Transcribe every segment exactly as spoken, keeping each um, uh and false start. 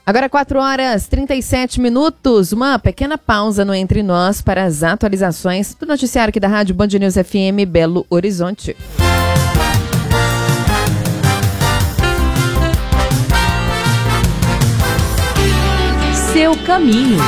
Agora quatro horas e trinta e sete minutos, uma pequena pausa no Entre Nós para as atualizações do noticiário aqui da Rádio Band News F M Belo Horizonte. Seu caminho.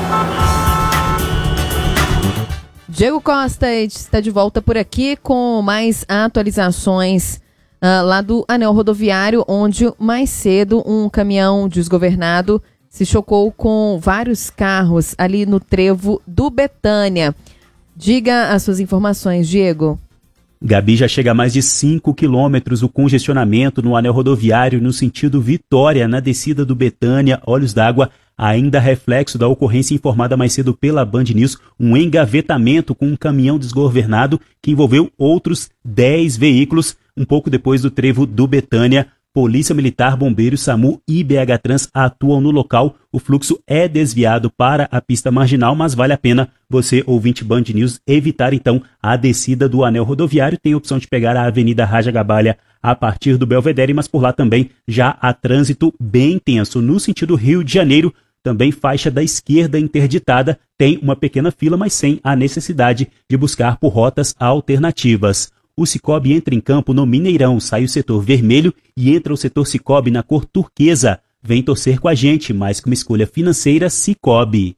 Diego Costa está de volta por aqui com mais atualizações uh, lá do anel rodoviário, onde mais cedo um caminhão desgovernado se chocou com vários carros ali no trevo do Betânia. Diga as suas informações, Diego. Gabi, já chega a mais de cinco quilômetros o congestionamento no anel rodoviário no sentido Vitória, na descida do Betânia, Olhos d'Água, ainda reflexo da ocorrência informada mais cedo pela Band News, um engavetamento com um caminhão desgovernado que envolveu outros dez veículos, um pouco depois do trevo do Betânia. Polícia Militar, Bombeiros, SAMU e B H Trans atuam no local. O fluxo é desviado para a pista marginal, mas vale a pena você, ouvinte Band News, evitar então a descida do anel rodoviário. Tem a opção de pegar a Avenida Raja Gabalha a partir do Belvedere, mas por lá também já há trânsito bem intenso. No sentido Rio de Janeiro, também faixa da esquerda interditada, tem uma pequena fila, mas sem a necessidade de buscar por rotas alternativas. O Cicobi entra em campo no Mineirão, sai o setor vermelho e entra o setor Cicobi na cor turquesa. Vem torcer com a gente, mais que uma escolha financeira, Cicobi.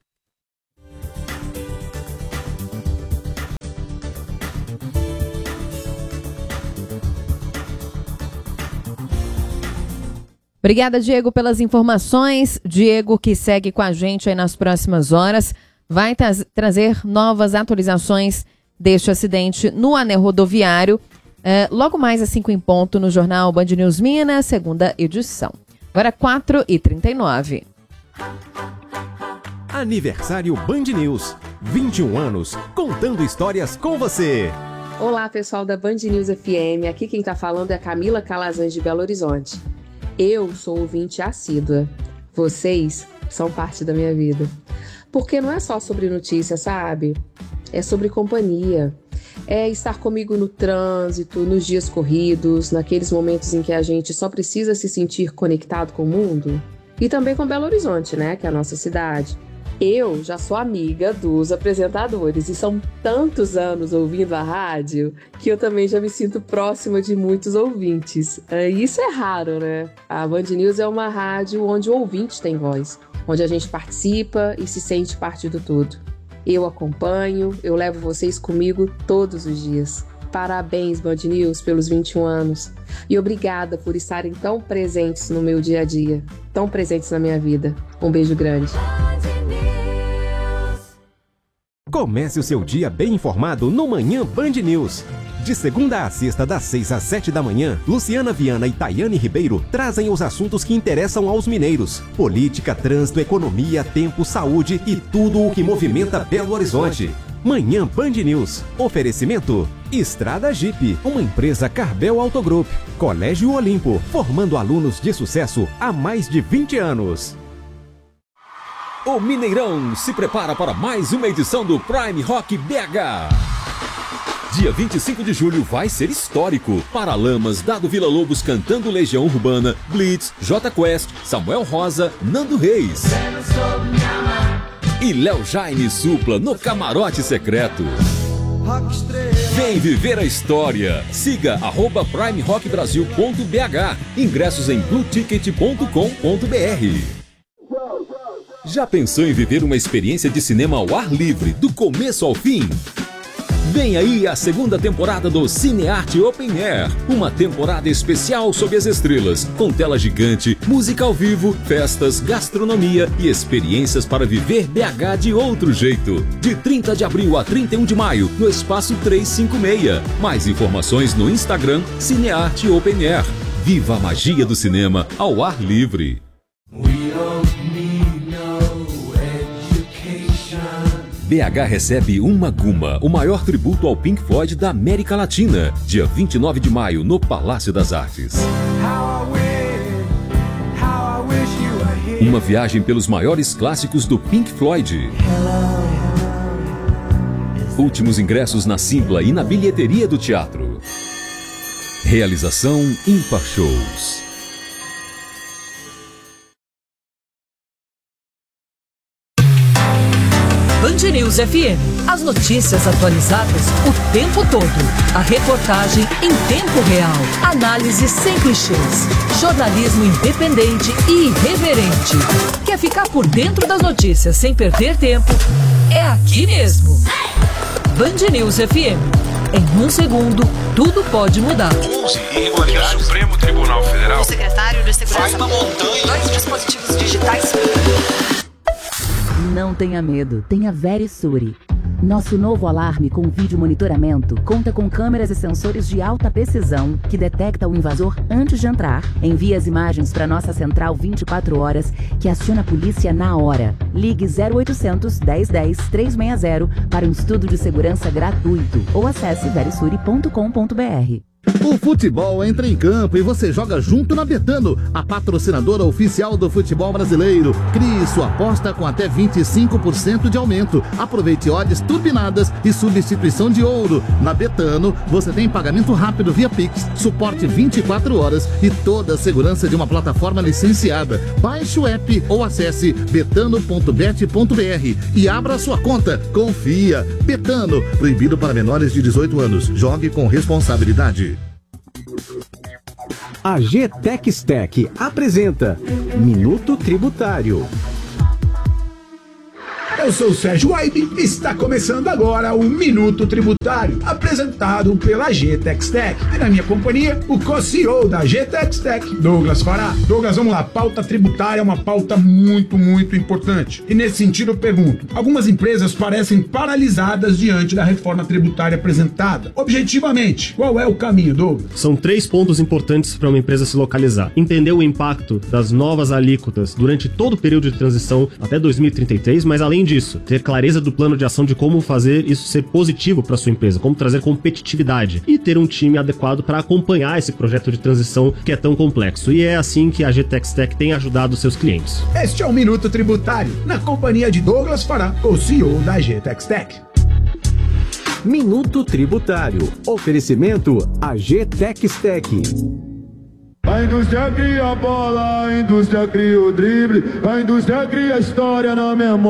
Obrigada, Diego, pelas informações. Diego, que segue com a gente aí nas próximas horas, vai tra- trazer novas atualizações deste acidente no anel rodoviário, eh, logo mais às cinco em ponto no jornal Band News Minas, segunda edição. Agora quatro e trinta e nove. Aniversário Band News. vinte e um anos, contando histórias com você. Olá, pessoal da Band News F M. Aqui quem tá falando é a Camila Calazans de Belo Horizonte. Eu sou ouvinte assídua. Vocês são parte da minha vida. Porque não é só sobre notícia, sabe? É sobre companhia. É estar comigo no trânsito, nos dias corridos, naqueles momentos em que a gente só precisa se sentir conectado com o mundo. E também com Belo Horizonte, né? Que é a nossa cidade. Eu já sou amiga dos apresentadores e são tantos anos ouvindo a rádio que eu também já me sinto próxima de muitos ouvintes. E isso é raro, né? A Band News é uma rádio onde o ouvinte tem voz, onde a gente participa e se sente parte do todo. Eu acompanho, eu levo vocês comigo todos os dias. Parabéns, Band News, pelos vinte e um anos. E obrigada por estarem tão presentes no meu dia a dia, tão presentes na minha vida. Um beijo grande. Comece o seu dia bem informado no Manhã Band News. De segunda a sexta, das seis às sete da manhã, Luciana Viana e Tayane Ribeiro trazem os assuntos que interessam aos mineiros. Política, trânsito, economia, tempo, saúde e tudo o que movimenta Belo Horizonte. Manhã Band News. Oferecimento: Estrada Jeep, uma empresa Carbel Autogroup. Colégio Olimpo, formando alunos de sucesso há mais de vinte anos. O Mineirão se prepara para mais uma edição do Prime Rock B H. Dia vinte e cinco de julho vai ser histórico. Paralamas, Dado Villa Lobos cantando Legião Urbana, Blitz, J Quest, Samuel Rosa, Nando Reis. E Léo Jaime Supla no Camarote Secreto. Vem viver a história. Siga arroba prime rock brasil ponto b h. Ingressos em blue ticket ponto com ponto b r. Já pensou em viver uma experiência de cinema ao ar livre, do começo ao fim? Vem aí a segunda temporada do Cinearte Open Air, uma temporada especial sob as estrelas, com tela gigante, música ao vivo, festas, gastronomia e experiências para viver B H de outro jeito. De trinta de abril a trinta e um de maio, no Espaço trezentos e cinquenta e seis. Mais informações no Instagram, Cinearte Open Air. Viva a magia do cinema ao ar livre. B H recebe Uma Guma, o maior tributo ao Pink Floyd da América Latina, dia vinte e nove de maio, no Palácio das Artes. Uma viagem pelos maiores clássicos do Pink Floyd. Últimos ingressos na Simpla e na bilheteria do teatro. Realização Ímpar Shows. Band News F M. As notícias atualizadas o tempo todo. A reportagem em tempo real. Análise sem clichês. Jornalismo independente e irreverente. Quer ficar por dentro das notícias sem perder tempo? É aqui mesmo. Band News F M. Em um segundo, tudo pode mudar. onze irregularidades. O Supremo Tribunal Federal. O secretário de Segurança. Vai na montanha. Dois dispositivos digitais. Não tenha medo, tenha Verisuri. Nosso novo alarme com vídeo monitoramento conta com câmeras e sensores de alta precisão que detecta o invasor antes de entrar, envia as imagens para nossa central vinte e quatro horas, que aciona a polícia na hora. Ligue zero oitocentos, dez dez, trezentos e sessenta para um estudo de segurança gratuito ou acesse verisuri ponto com ponto b r. O futebol entra em campo e você joga junto na Betano, a patrocinadora oficial do futebol brasileiro. Crie sua aposta com até vinte e cinco por cento de aumento. Aproveite odds turbinadas e substituição de ouro. Na Betano, você tem pagamento rápido via Pix, suporte vinte e quatro horas e toda a segurança de uma plataforma licenciada. Baixe o app ou acesse betano ponto bet ponto b r e abra sua conta. Confia. Betano, proibido para menores de dezoito anos. Jogue com responsabilidade. A G Techstec apresenta Minuto Tributário. Eu sou o Sérgio Waibe e está começando agora o Minuto Tributário, apresentado pela G Techstec. E na minha companhia, o co-C E O da G Techstec, Douglas Fará. Douglas, vamos lá, pauta tributária é uma pauta muito, muito importante. E nesse sentido eu pergunto, algumas empresas parecem paralisadas diante da reforma tributária apresentada. Objetivamente, qual é o caminho, Douglas? São três pontos importantes para uma empresa se localizar. Entender o impacto das novas alíquotas durante todo o período de transição até dois mil e trinta e três, mas além disso, ter clareza do plano de ação de como fazer isso ser positivo para sua empresa, como trazer competitividade e ter um time adequado para acompanhar esse projeto de transição que é tão complexo. E é assim que a G Techstec tem ajudado seus clientes. Este é o Minuto Tributário, na companhia de Douglas Fará, o C E O da G Techstec. Minuto Tributário. Oferecimento a G Techstec. A indústria cria a bola, a indústria cria o drible, a indústria cria a história na memória.